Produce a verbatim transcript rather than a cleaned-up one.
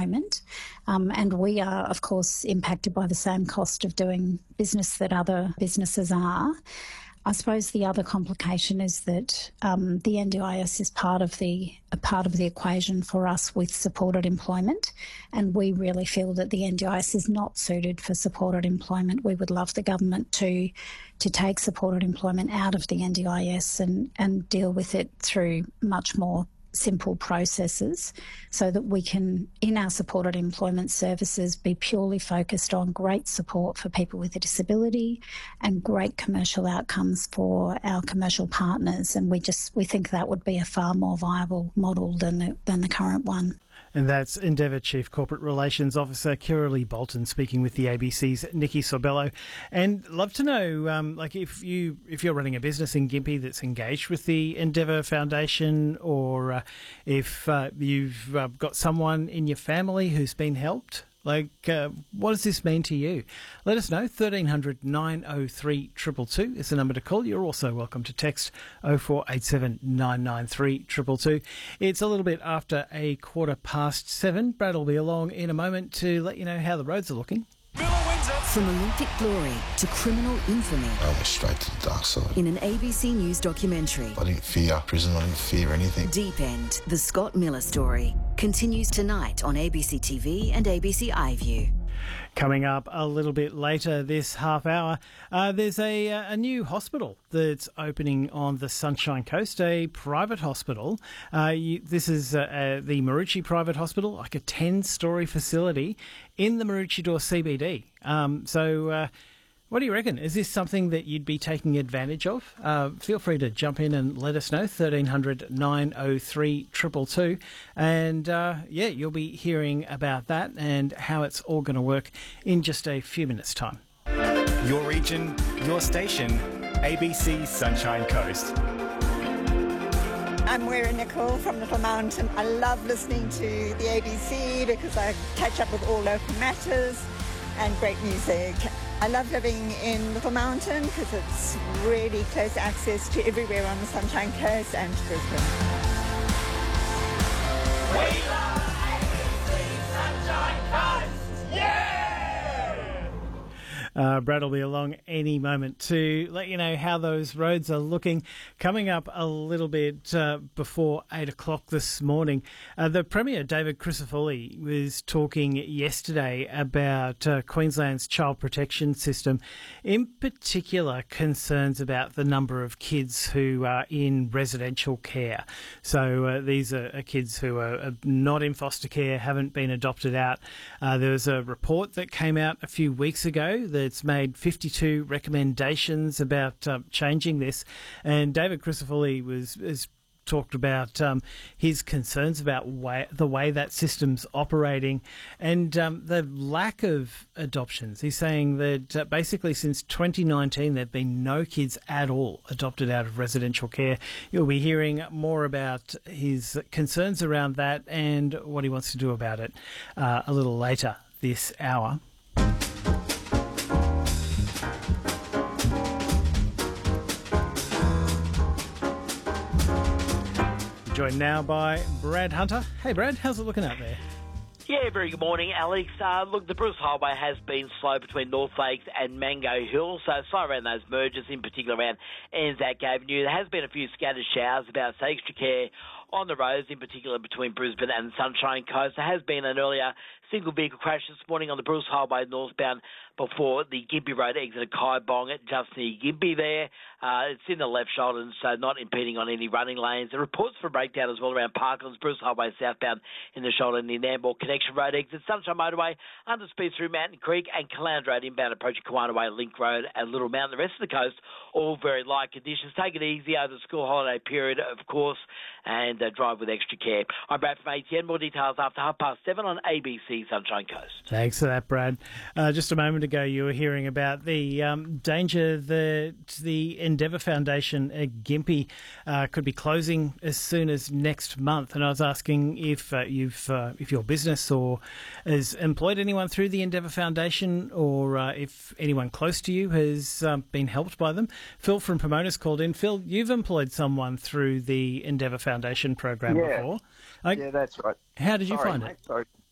moment. Um, and we are, of course, impacted by the same cost of doing business that other businesses are. I suppose the other complication is that um, the N D I S is part of the a part of the equation for us with supported employment, and we really feel that the N D I S is not suited for supported employment. We would love the government to to take supported employment out of the N D I S and, and deal with it through much more simple processes so that we can, in our supported employment services, be purely focused on great support for people with a disability and great commercial outcomes for our commercial partners. And we just we think that would be a far more viable model than the, than the current one. And that's Endeavour Chief Corporate Relations Officer Kiralee Bolton speaking with the A B C's Nikki Sorbello. And love to know, um, like, if you if you're running a business in Gympie that's engaged with the Endeavour Foundation, or uh, if uh, you've uh, got someone in your family who's been helped. Like, uh, what does this mean to you? Let us know. thirteen hundred nine oh three two two two is the number to call. You're also welcome to text oh four eight seven nine nine three two two two. It's a little bit after a quarter past seven. Brad will be along in a moment to let you know how the roads are looking. From Olympic glory to criminal infamy. I went straight to the dark side. In an A B C News documentary. I didn't fear prison, I didn't fear anything. Deep End, the Scott Miller story, continues tonight on A B C T V and A B C iView. Coming up a little bit later this half hour, uh, there's a, a new hospital that's opening on the Sunshine Coast, a private hospital. Uh, you, this is uh, uh, the Maroochy Private Hospital, like a ten-storey facility in the Maroochydore C B D. Um, so... Uh, What do you reckon? Is this something that you'd be taking advantage of? Uh, feel free to jump in and let us know, thirteen hundred nine oh three two two two. And, uh, yeah, you'll be hearing about that and how it's all going to work in just a few minutes' time. Your region, your station, A B C Sunshine Coast. I'm Wera Nicole from Little Mountain. I love listening to the A B C because I catch up with all local matters and great music. I love living in Little Mountain because it's really close access to everywhere on the Sunshine Coast and to Brisbane. We love A B C Sunshine Coast! Yeah! Uh, Brad will be along any moment to let you know how those roads are looking. Coming up a little bit uh, before eight o'clock this morning, uh, the Premier, David Crisafulli, was talking yesterday about uh, Queensland's child protection system, in particular concerns about the number of kids who are in residential care. So uh, these are, are kids who are, are not in foster care, haven't been adopted out. Uh, there was a report that came out a few weeks ago that it's made fifty-two recommendations about um, changing this, and David Crisafulli was has talked about um, his concerns about way, the way that system's operating and um, the lack of adoptions. He's saying that uh, basically since twenty nineteen there have been no kids at all adopted out of residential care. You'll be hearing more about his concerns around that and what he wants to do about it uh, a little later this hour. Joined now by Brad Hunter. Hey, Brad, how's it looking out there? Yeah, very good morning, Alex. Uh, look, the Bruce Highway has been slow between North Lakes and Mango Hill, so slow around those mergers, in particular around Anzac Avenue. There has been a few scattered showers about extra care on the roads, in particular between Brisbane and the Sunshine Coast. There has been an earlier single vehicle crash this morning on the Bruce Highway northbound before the Gympie Road exit at Kaibong, just near Gympie there. Uh, it's in the left shoulder, and so not impeding on any running lanes. The reports for breakdown as well around Parklands, Bruce Highway southbound in the shoulder near Nambour Connection Road exit, Sunshine Motorway, under speed through Mountain Creek and Caloundra Road inbound approaching Kawana Way, Link Road and Little Mountain. The rest of the coast, all very light conditions. Take it easy over the school holiday period, of course, and uh, drive with extra care. I'm Brad from A T N. More details after half past seven on A B C Sunshine Coast. Thanks for that, Brad. Uh, just a moment ago, you were hearing about the um, danger that the Endeavour Foundation at Gympie uh, could be closing as soon as next month. And I was asking if uh, you've, uh, if your business or has employed anyone through the Endeavour Foundation, or uh, if anyone close to you has um, been helped by them. Phil from Pomona's called in. Phil, you've employed someone through the Endeavour Foundation program yeah. before. Uh, yeah, that's right. How did you Sorry, find mate. it? Sorry.